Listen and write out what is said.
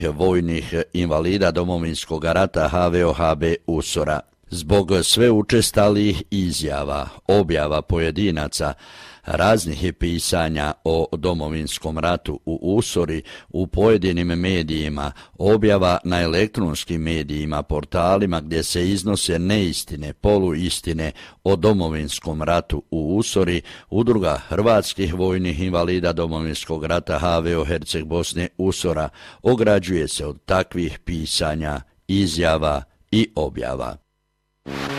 vojnih invalida Domovinskog rata HVO-HB Usora. Zbog sve učestalih izjava, objava pojedinaca, raznih pisanja o Domovinskom ratu u Usori u pojedinim medijima, objava na elektronskim medijima, portalima gdje se iznose neistine, poluistine o Domovinskom ratu u Usori, Udruga hrvatskih vojnih invalida Domovinskog rata HVO Herceg Bosne Usora ograđuje se od takvih pisanja, izjava i objava.